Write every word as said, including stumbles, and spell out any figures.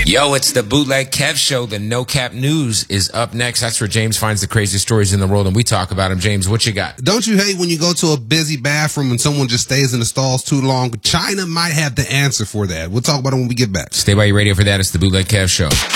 Yo, it's the Bootleg Kev Show. The No Cap News is up next. That's where James finds the craziest stories in the world, and we talk about them. James, what you got? Don't you hate when you go to a busy bathroom and someone just stays in the stalls too long? China might have the answer for that. We'll talk about it when we get back. Stay by your radio for that. It's the Bootleg Kev Show.